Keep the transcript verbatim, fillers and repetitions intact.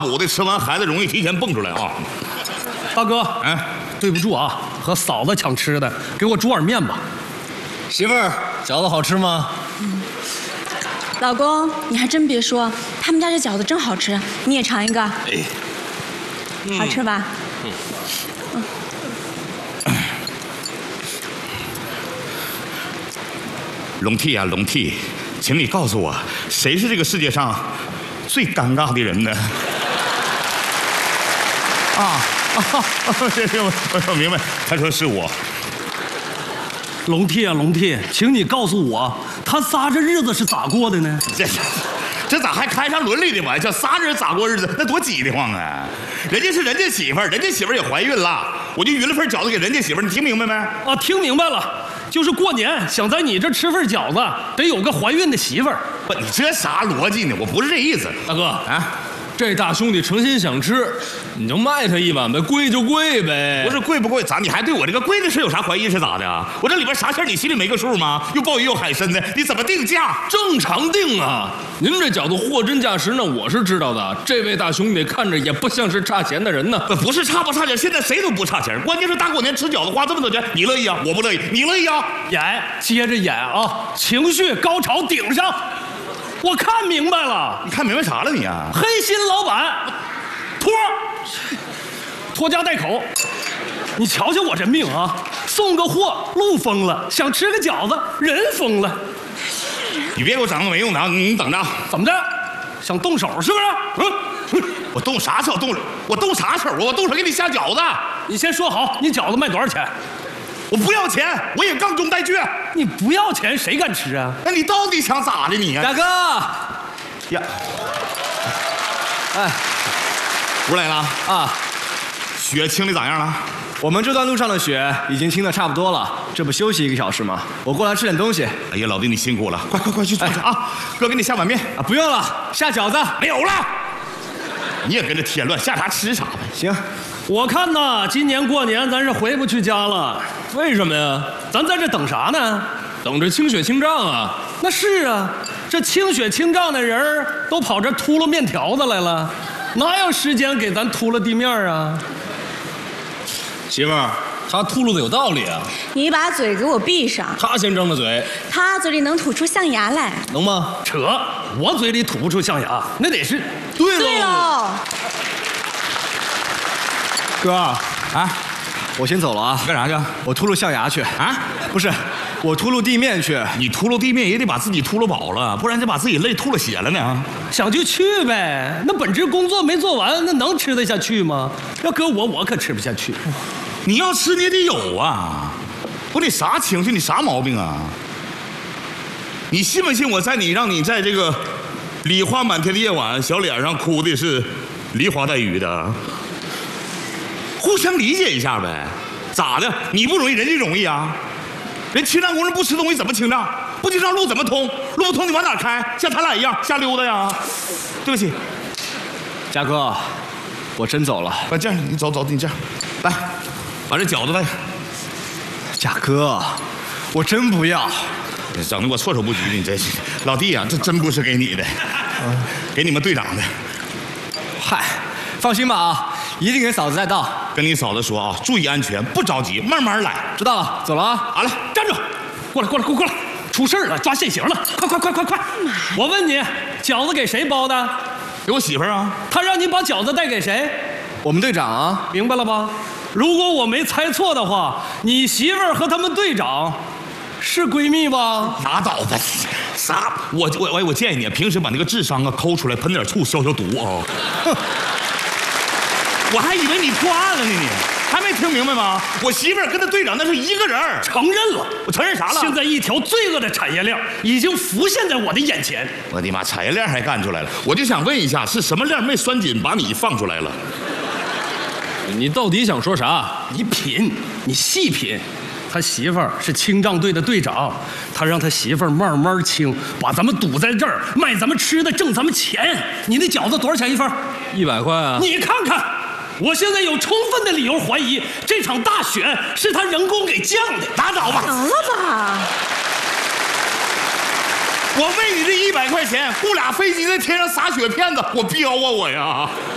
补的，吃完孩子容易提前蹦出来啊。 大哥， 哎， 对不住啊，和嫂子抢吃的，给我煮碗面吧。 媳妇儿，饺子好吃吗？ 嗯。老公，你还真别说，他们家这饺子真好吃，你也尝一个。哎，嗯、好吃吧？嗯。嗯。 龙娣啊，龙娣，请你告诉我，谁是这个世界上最尴尬的人呢？啊啊！这这我我明白，他说是我。 龙娣啊，龙娣，请你告诉我，他仨这日子是咋过的呢？ 这这咋还开上伦理的玩笑？仨人咋过日子？那多挤得慌啊！人家是人家媳妇儿，人家媳妇儿也怀孕了，我就匀了份饺子给人家媳妇儿，你听明白没？ 啊，听明白了。就是过年想在你这吃份饺子，得有个怀孕的媳妇儿。 不，你这啥逻辑呢？我不是这意思， 大哥啊。这大兄弟诚心想吃，你就卖他一碗呗，贵就贵呗。 不是贵不贵，咋你还对我这个贵的事有啥怀疑是咋的啊？我这里边啥馅你心里没个数吗？又鲍鱼又海参的，你怎么定价？ 正常定啊！您这饺子货真价实呢，我是知道的。这位大兄弟看着也不像是差钱的人呢。 不是差不差钱，现在谁都不差钱，关键是大过年吃饺子花这么多钱，你乐意啊？我不乐意，你乐意啊？ 演，接着演啊！情绪高潮顶上。我看明白了， 你看明白啥了你啊？ 黑心老板，托，拖家带口，你瞧瞧我这命啊！送个货路疯了，想吃个饺子人疯了。 你别给我整那没用的啊！你等着， 怎么着？想动手是不是？ 嗯，我动啥手动？我动啥手？我动手给你下饺子。 你先说好，你饺子卖多少钱？ 我不要钱，我也杠中带倔。 你不要钱，谁敢吃啊？ 那你到底想咋的你啊？ 大哥， 呀， 哎， 我来了啊！ 雪清的咋样了？ 我们这段路上的雪已经清的差不多了，这不休息一个小时吗？我过来吃点东西。 哎呀，老弟你辛苦了，快快快去坐下啊！哥给你下碗面啊，不用了，下饺子没有了。你也跟着添乱，下啥吃啥呗。 行。 我看呐，今年过年咱是回不去家了。 为什么呀？ 咱在这等啥呢？ 等着清雪清账啊。 那是啊，这清雪清账的人都跑这秃噜面条子来了，哪有时间给咱秃噜地面啊？ 媳妇儿，他秃噜的有道理啊。 你把嘴给我闭上。 他先张的嘴。 他嘴里能吐出象牙来。 能吗？ 扯，我嘴里吐不出象牙，那得是。 对喽。 对喽。 哥啊，我先走了啊！ 干啥去？ 我秃噜象牙去啊？ 不是，我秃噜地面去。 你秃噜地面也得把自己秃噜饱了，不然就把自己累吐了血了呢。 想就去呗，那本职工作没做完，那能吃得下去吗？要搁我，我可吃不下去。 你要吃你也得有啊！不，你啥情绪？你啥毛病啊？你信不信我在你让你在这个梨花满天的夜晚，小脸上哭的是梨花带雨的？互相理解一下呗，咋的？你不容易，人家容易啊。人清账工人不吃东西怎么清账？不清账路怎么通？路不通你往哪开？像他俩一样瞎溜达呀？对不起， 嘉哥，我真走了。 那这样，你走走，你这样，来，把这饺子带。 嘉哥，我真不要。 整的我措手不及的，你这是老弟啊，这真不是给你的，给你们队长的。 嗨，放心吧啊。一定给嫂子带到。 跟你嫂子说啊，注意安全，不着急，慢慢来。 知道了，走了啊。 好了， 站住！过来，过来，过过来！出事了，抓现行了！快快快快快！我问你，饺子给谁包的？ 给我媳妇儿啊。 她让你把饺子带给谁？ 我们队长啊。 明白了吧？如果我没猜错的话，你媳妇儿和他们队长是闺蜜吧？ 拉倒吧！啥？我我我我建议你，平时把那个智商啊抠出来，喷点醋消消毒啊。哼。我还以为你破案了呢，你还没听明白吗？我媳妇儿跟她队长那是一个人。 承认了， 我承认啥了？ 现在一条罪恶的产业链已经浮现在我的眼前。 我的妈，产业链还干出来了！我就想问一下，是什么链没拴紧把你放出来了？ 你到底想说啥？ 你品，你细品。他媳妇儿是清账队的队长，他让他媳妇儿慢慢清，把咱们堵在这儿，卖咱们吃的，挣咱们钱。你那饺子多少钱一份？ 一百块啊！ 你看看。我现在有充分的理由怀疑，这场大雪是他人工给降的。拉倒吧！ 行了吧？ 我为你这一百块钱雇俩飞机在天上撒雪片子，我彪啊我呀！